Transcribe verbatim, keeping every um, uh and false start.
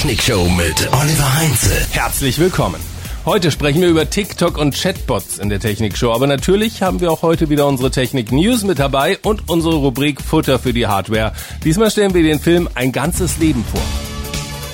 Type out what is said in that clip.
Technikshow mit Oliver Heinze. Herzlich willkommen. Heute sprechen wir über TikTok und Chatbots in der Technikshow. Aber natürlich haben wir auch heute wieder unsere Technik-News mit dabei und unsere Rubrik Futter für die Hardware. Diesmal stellen wir den Film Ein ganzes Leben vor.